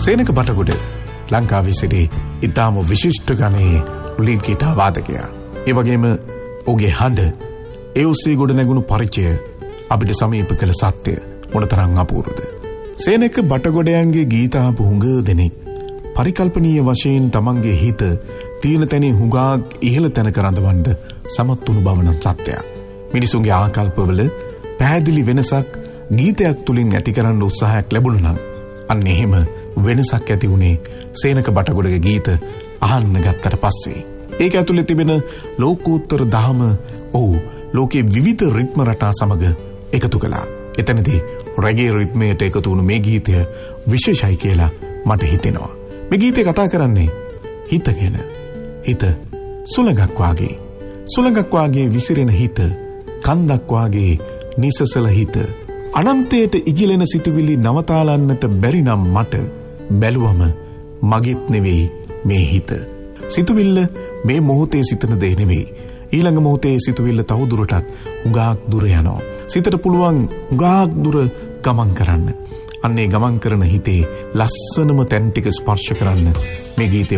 සේනක බටගොඩ ලංකාවේ සිටි ඉතාම විශිෂ්ට ගණයේ ලීඩ් ගිටාර් වාදකයා. ඒ වගේම ඔහුගේ හඬ, ඒ ඔස්සේ ගොඩ නැගුණු පරිචය අපිට සමීප කළ සත්‍ය මොනතරම් අපූර්වද. සේනක බටගොඩයන්ගේ ගීත අහපු හුඟ දෙනෙක් පරිකල්පනීය වශයෙන් තමන්ගේ හිත තියෙන තැනින් හුඟක් ඉහළ තැනක රඳවන්න සමත් වුණු බව නම් සත්‍යයක්. මිනිසුන්ගේ ආකල්පවල පැහැදිලි වෙනසක් ගීතයක් තුලින් ඇති කරන්න උත්සාහයක් ලැබුණා නම් අන්න එහෙම වෙනසක් ඇති වුණේ සේනක බටගොඩගේ ගීත අහන්න ගත්තට පස්සේ. ඒක ඇතුලේ තිබෙන ලෝකෝත්තර දහම ඔහු ලෝකේ විවිධ රිද්ම රටා සමග එකතු කළා. එතනදී රෙගේ රිද්මයට එකතු වුණු මේ ගීතය විශේෂයි කියලා මට හිතෙනවා. මේ ගීතේ කතා කරන්නේ හිත ගැන. හිත සුළඟක් වාගේ. සුළඟක් වාගේ විසිරෙන හිත, කන්දක් වාගේ නිසසල හිත. අනන්තයට ඉගිලෙන සිතුවිලි නවතාලන්නට බැරි නම් මට බැලුවම මගෙත් නෙවෙයි මේ හිත. සිතුවිල්ල මේ මොහොතේ සිතන දේ නෙවෙයි. ඊළඟ මොහොතේ සිතුවිල්ල තවදුරටත් හුඟක් දුර යනවා. සිතට පුළුවන් හුඟක් දුර ගමන් කරන්න. අන්නේ ගමන් කරන හිතේ ලස්සනම තැන් ටික ස්පර්ශ කරන්න මේ ගීතය